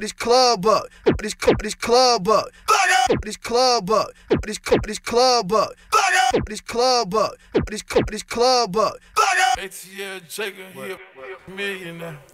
this club up. This club up. This club up. This club up. This club up. This club up. ATL Jacob, he a millionaire.